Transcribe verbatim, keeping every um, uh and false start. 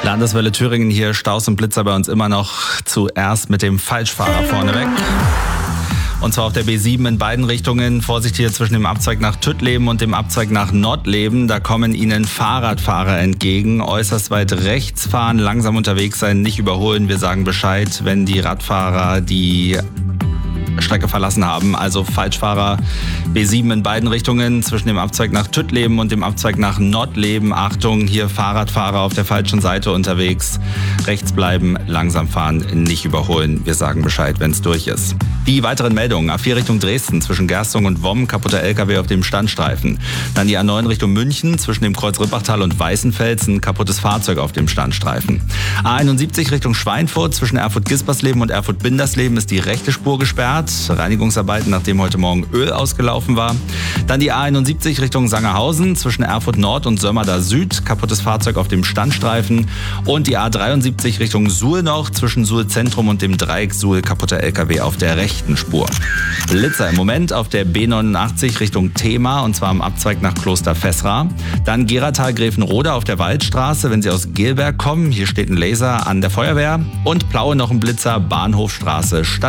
Landeswelle Thüringen, hier Staus und Blitzer bei uns immer noch, zuerst mit dem Falschfahrer vorneweg. Und zwar auf der B sieben in beiden Richtungen. Vorsicht hier zwischen dem Abzweig nach Tüttleben und dem Abzweig nach Nordleben. Da kommen Ihnen Fahrradfahrer entgegen. Äußerst weit rechts fahren, langsam unterwegs sein, nicht überholen. Wir sagen Bescheid, wenn die Radfahrer die Strecke verlassen haben. Also Falschfahrer B sieben in beiden Richtungen zwischen dem Abzweig nach Tüttleben und dem Abzweig nach Nordleben. Achtung, hier Fahrradfahrer auf der falschen Seite unterwegs. Rechts bleiben, langsam fahren, nicht überholen. Wir sagen Bescheid, wenn es durch ist. Die weiteren Meldungen: A vier Richtung Dresden zwischen Gerstung und Womm, kaputter L K W auf dem Standstreifen. Dann die A neun Richtung München zwischen dem Kreuz Rippachtal und Weißenfels, ein kaputtes Fahrzeug auf dem Standstreifen. A einundsiebzig Richtung Schweinfurt zwischen Erfurt-Gispersleben und Erfurt-Bindersleben ist die rechte Spur gesperrt. Reinigungsarbeiten, nachdem heute Morgen Öl ausgelaufen war. Dann die A einundsiebzig Richtung Sangerhausen zwischen Erfurt Nord und Sömmerda Süd, kaputtes Fahrzeug auf dem Standstreifen. Und die A dreiundsiebzig Richtung Suhl noch zwischen Suhl Zentrum und dem Dreieck Suhl, kaputter L K W auf der rechten Spur. Blitzer im Moment auf der B neunundachtzig Richtung Thema, und zwar am Abzweig nach Kloster Fessra. Dann Geratal-Gräfenrode auf der Waldstraße, wenn Sie aus Gelberg kommen. Hier steht ein Laser an der Feuerwehr. Und Plaue noch ein Blitzer, Bahnhofstraße Stadt.